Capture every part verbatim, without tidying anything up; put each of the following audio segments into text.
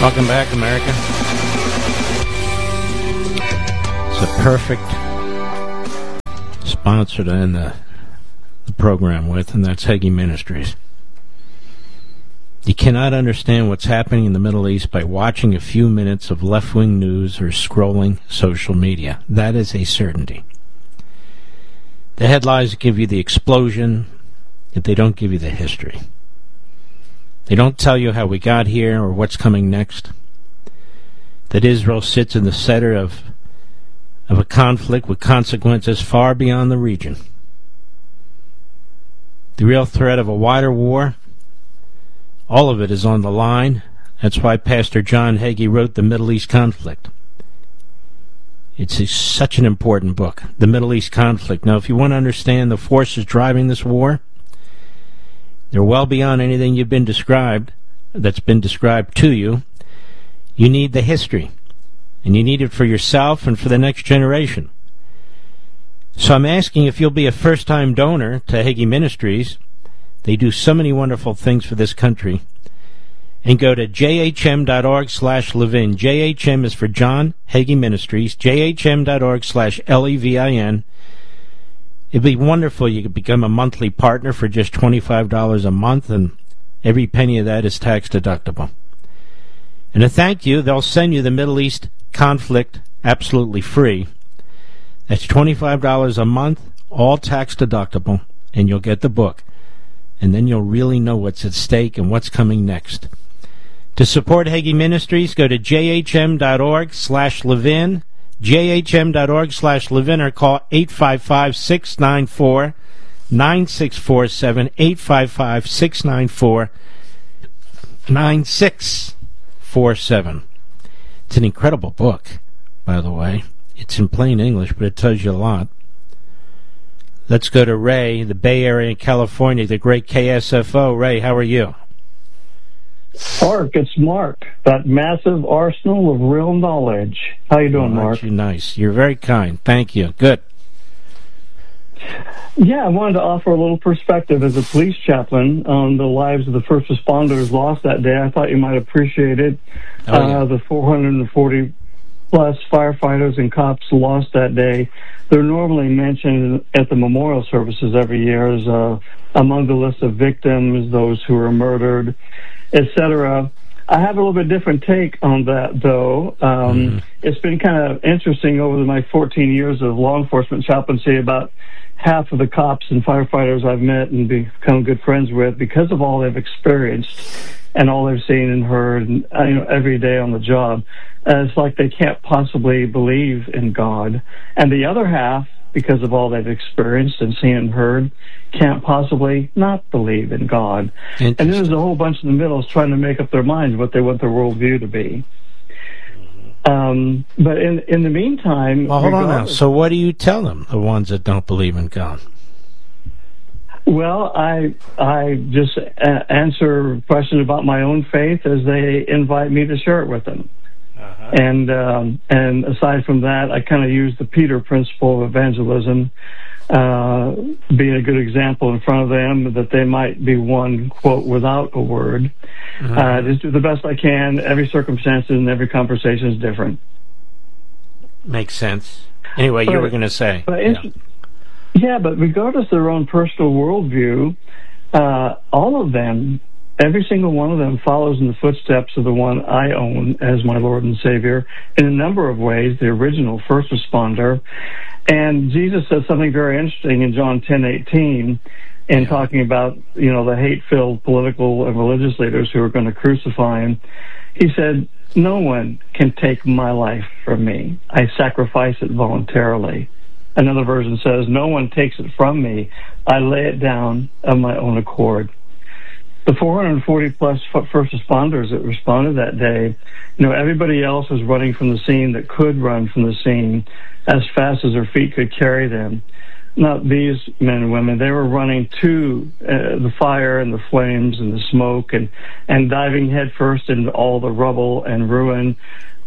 Welcome back, America. It's a perfect sponsor to end the, the program with, and that's Hagee Ministries. You cannot understand what's happening in the Middle East by watching a few minutes of left-wing news or scrolling social media. That is a certainty. The headlines give you the explosion, yet they don't give you the history. They don't tell you how we got here or what's coming next. That Israel sits in the center of, of a conflict with consequences far beyond the region. The real threat of a wider war, all of it is on the line. That's why Pastor John Hagee wrote The Middle East Conflict. It's a, such an important book, The Middle East Conflict. Now, if you want to understand the forces driving this war, they're well beyond anything you've been described, that's been described to you. You need the history, and you need it for yourself and for the next generation. So I'm asking if you'll be a first-time donor to Hagee Ministries. They do so many wonderful things for this country. And go to jhm.org slash Levin. J H M is for John Hagee Ministries. jhm.org slash L E V I N. It'd be wonderful. You could become a monthly partner for just twenty-five dollars a month, and every penny of that is tax deductible. And to thank you, they'll send you the Middle East Conflict absolutely free. That's twenty-five dollars a month, all tax deductible, and you'll get the book. And then you'll really know what's at stake and what's coming next. To support Hagee Ministries, go to jhm.org slash Levin, jhm.org slash Levin, or call eight five five, six nine four, nine six four seven, eight five five, six nine four, nine six four seven. It's an incredible book, by the way. It's in plain English, but it tells you a lot. Let's go to Ray, the Bay Area in California, the great K S F O. Ray, how are you? Mark, it's Mark. That massive arsenal of real knowledge. How you doing, oh, Mark? You're nice. You're very kind. Thank you. Good. Yeah, I wanted to offer a little perspective as a police chaplain on the lives of the first responders lost that day. I thought you might appreciate it. Oh, yeah. uh, the four hundred forty plus firefighters and cops lost that day. They're normally mentioned at the memorial services every year as uh, among the list of victims, those who were murdered, et cetera. I have a little bit different take on that, though. Um, mm-hmm. It's been kind of interesting over my fourteen years of law enforcement chaplaincy. About half of the cops and firefighters I've met and become good friends with, because of all they've experienced and all they've seen and heard, and, uh, you know, every day on the job, uh, it's like they can't possibly believe in God. And the other half, because of all they've experienced and seen and heard, can't possibly not believe in God. And then there's a whole bunch in the middle trying to make up their minds what they want their worldview to be. Um, but in in the meantime... Well, hold on now. So what do you tell them, the ones that don't believe in God? Well, I I just a- answer questions about my own faith as they invite me to share it with them. Uh-huh. And um, and aside from that, I kind of use the Peter principle of evangelism, uh, being a good example in front of them that they might be one, quote, without a word. Uh-huh. Uh, just do the best I can. Every circumstance and every conversation is different. Makes sense. Anyway, but, you were going to say. But yeah. yeah, but regardless of their own personal worldview, uh, all of them, every single one of them follows in the footsteps of the one I own as my Lord and Savior in a number of ways, the original first responder. And Jesus says something very interesting in John ten eighteen, in talking about, you know, the hate-filled political and religious leaders who are going to crucify him. He said, "No one can take my life from me. I sacrifice it voluntarily." Another version says, "No one takes it from me. I lay it down of my own accord." The four hundred forty plus first responders that responded that day, you know, everybody else was running from the scene that could run from the scene as fast as their feet could carry them. Not these men and women. They were running to uh, the fire and the flames and the smoke and, and diving headfirst into all the rubble and ruin.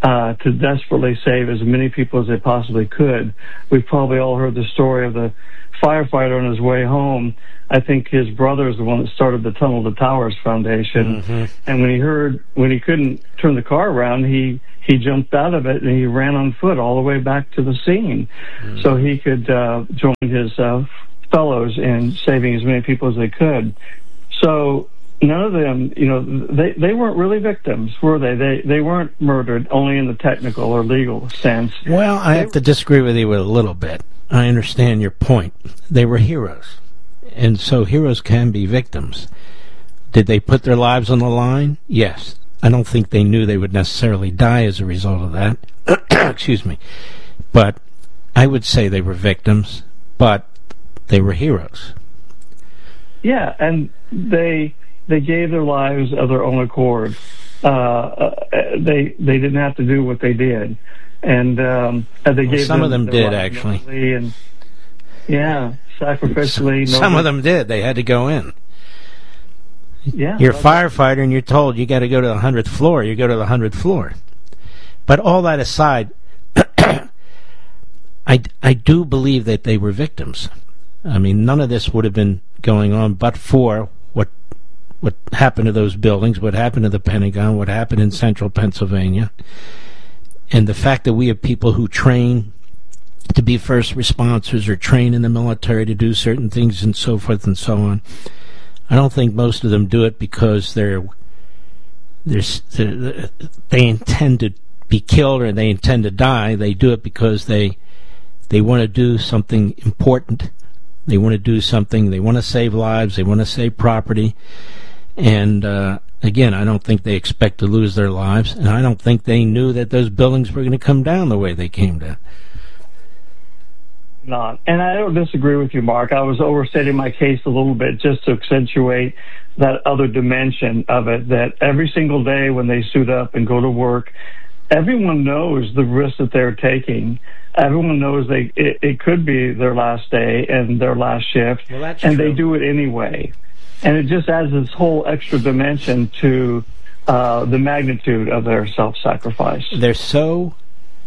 uh, to desperately save as many people as they possibly could. We've probably all heard the story of the firefighter on his way home. I think his brother is the one that started the Tunnel to Towers Foundation. Mm-hmm. And when he heard, when he couldn't turn the car around, he, he jumped out of it and he ran on foot all the way back to the scene mm-hmm. so he could uh, join his uh, fellows in saving as many people as they could. So none of them, you know, they, they weren't really victims, were they? They they weren't murdered only in the technical or legal sense. Well, I they have to disagree with you a little bit. I understand your point. They were heroes. And so heroes can be victims. Did they put their lives on the line? Yes. I don't think they knew they would necessarily die as a result of that. Excuse me. But I would say they were victims, but they were heroes. Yeah, and they they gave their lives of their own accord. Uh, uh, they they didn't have to do what they did. And um, they well, gave some them of them did, actually. And, yeah, sacrificially. Some nobody, of them did. They had to go in. Yeah, you're a firefighter and you're told you got to go to the hundredth floor. You go to the hundredth floor. But all that aside, I, I do believe that they were victims. I mean, none of this would have been going on but for what what happened to those buildings, what happened to the Pentagon, what happened in central Pennsylvania. And the fact that we have people who train to be first responders or train in the military to do certain things and so forth and so on, I don't think most of them do it because they're, they're, they're they intend to be killed or they intend to die. They do it because they they want to do something important. They want to do something. They want to save lives. They want to save property. And uh, again, I don't think they expect to lose their lives, and I don't think they knew that those buildings were going to come down the way they came down. Not, and I don't disagree with you, Mark. I was overstating my case a little bit just to accentuate that other dimension of it, that every single day when they suit up and go to work, everyone knows the risk that they're taking. Everyone knows they it, it could be their last day and their last shift, well, that's and true. They do it anyway. And it just adds this whole extra dimension to uh, the magnitude of their self-sacrifice. They're so...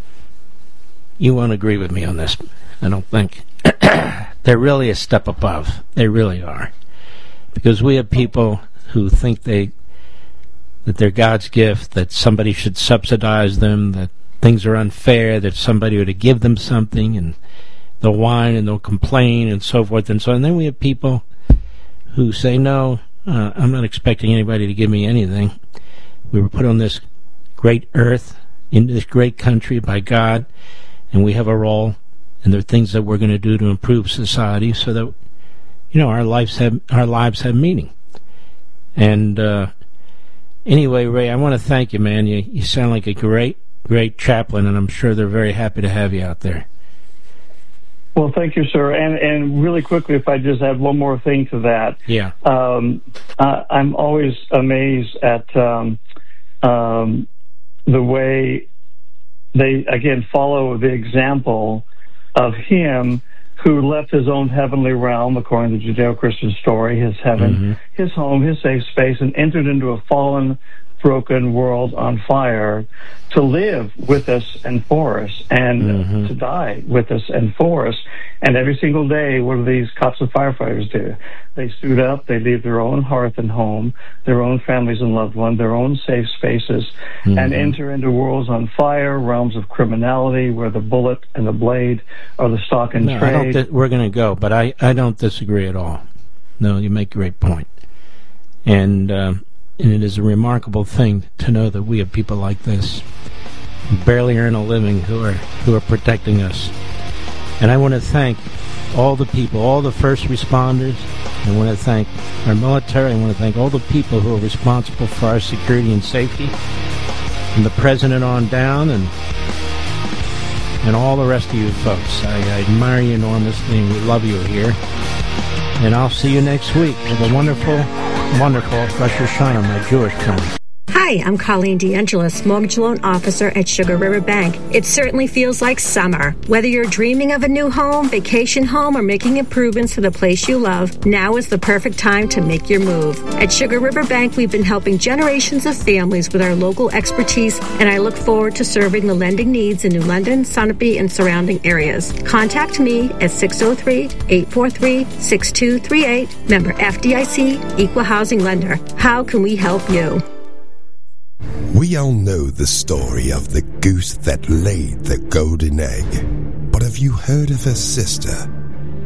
You won't agree with me on this, I don't think. They're really a step above. They really are. Because we have people who think they that they're God's gift, that somebody should subsidize them, that things are unfair, that somebody ought to give them something, and they'll whine and they'll complain and so forth and so on. And then we have people who say, no, uh, I'm not expecting anybody to give me anything. We were put on this great earth, in this great country by God, and we have a role, and there are things that we're going to do to improve society so that, you know, our lives have our lives have meaning. And uh, anyway, Ray, I want to thank you, man. You you sound like a great, great chaplain, and I'm sure they're very happy to have you out there. Well, thank you, sir. And and really quickly, if I just add one more thing to that. Yeah. Um, I, I'm always amazed at um, um, the way they, again, follow the example of him who left his own heavenly realm, according to the Judeo-Christian story, his heaven, mm-hmm. his home, his safe space, and entered into a fallen, broken world on fire to live with us and for us, and mm-hmm. to die with us and for us. And every single day, what do these cops and firefighters do? They suit up, they leave their own hearth and home, their own families and loved ones, their own safe spaces, mm-hmm. and enter into worlds on fire, realms of criminality, where the bullet and the blade are the stock and no, trade. I don't th- we're going to go, but I, I don't disagree at all. No, you make a great point. And... Uh, And it is a remarkable thing to know that we have people like this who barely earn a living who are who are protecting us. And I want to thank all the people, all the first responders. I want to thank our military. I want to thank all the people who are responsible for our security and safety, from the president on down, and and all the rest of you folks. I, I admire you enormously, and we love you here. And I'll see you next week with a wonderful, wonderful Rosh Hashanah, my Jewish friends. Hi, I'm Colleen DeAngelis, mortgage loan officer at Sugar River Bank. It certainly feels like summer. Whether you're dreaming of a new home, vacation home, or making improvements to the place you love, now is the perfect time to make your move. At Sugar River Bank, we've been helping generations of families with our local expertise, and I look forward to serving the lending needs in New London, Sunapee, and surrounding areas. Contact me at six oh three, eight four three, six two three eight. Member F D I C, Equal Housing Lender. How can we help you? We all know the story of the goose that laid the golden egg. But have you heard of her sister,